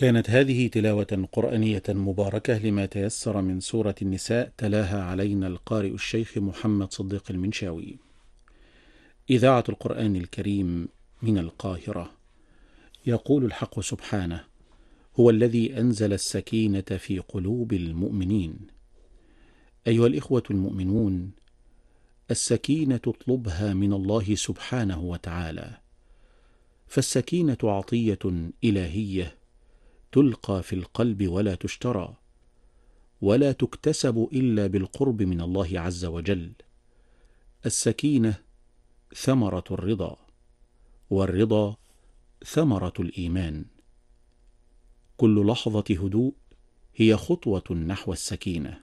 كانت هذه تلاوة قرآنية مباركة لما تيسر من سورة النساء، تلاها علينا القارئ الشيخ محمد صديق المنشاوي. إذاعة القرآن الكريم من القاهرة. يقول الحق سبحانه: هو الذي أنزل السكينة في قلوب المؤمنين. أيها الإخوة المؤمنون، السكينة اطلبها من الله سبحانه وتعالى، فالسكينة عطية إلهية تلقى في القلب ولا تشترى، ولا تكتسب إلا بالقرب من الله عز وجل. السكينة ثمرة الرضا، والرضا ثمرة الإيمان. كل لحظة هدوء هي خطوة نحو السكينة.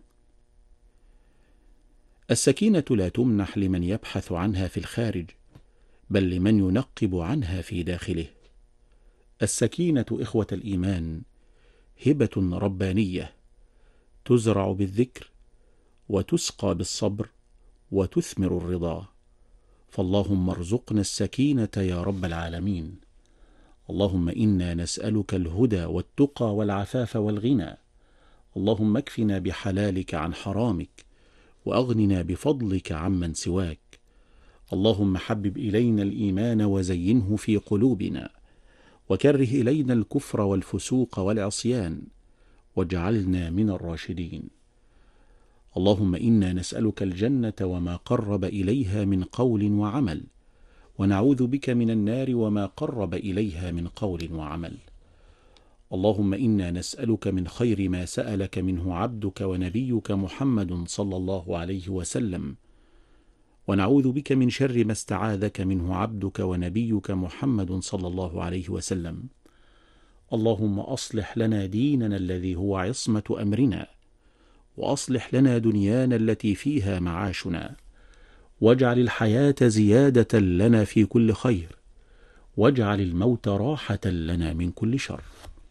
السكينة لا تمنح لمن يبحث عنها في الخارج، بل لمن ينقب عنها في داخله. السكينة إخوة الإيمان هبة ربانية تزرع بالذكر، وتسقى بالصبر، وتثمر الرضا. فاللهم ارزقنا السكينة يا رب العالمين. اللهم إنا نسألك الهدى والتقى والعفاف والغنى. اللهم اكفنا بحلالك عن حرامك، وأغننا بفضلك عمن سواك. اللهم حبب إلينا الإيمان وزينه في قلوبنا، وكره إلينا الكفر والفسوق والعصيان، واجعلنا من الراشدين. اللهم إنا نسألك الجنة وما قرب إليها من قول وعمل، ونعوذ بك من النار وما قرب إليها من قول وعمل. اللهم إنا نسألك من خير ما سألك منه عبدك ونبيك محمد صلى الله عليه وسلم، ونعوذ بك من شر ما استعاذك منه عبدك ونبيك محمد صلى الله عليه وسلم. اللهم أصلح لنا ديننا الذي هو عصمة أمرنا، وأصلح لنا دنيانا التي فيها معاشنا، واجعل الحياة زيادة لنا في كل خير، واجعل الموت راحة لنا من كل شر.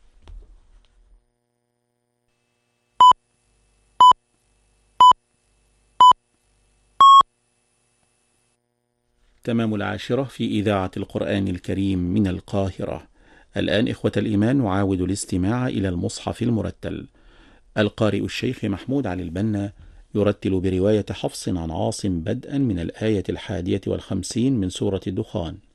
تمام 10 في إذاعة القرآن الكريم من القاهرة. الآن إخوة الإيمان نعاود الاستماع إلى المصحف المرتل. القارئ الشيخ محمود علي البنا يرتل برواية حفص عن عاصم بدءا من الآية 51 من سورة الدخان.